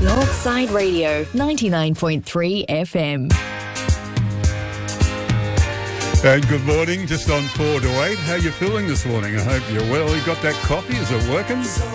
Northside Radio, 99.3 FM. And good morning, just on 4 to 8. How you feeling this morning? I hope you're well. You got that coffee? Is it working?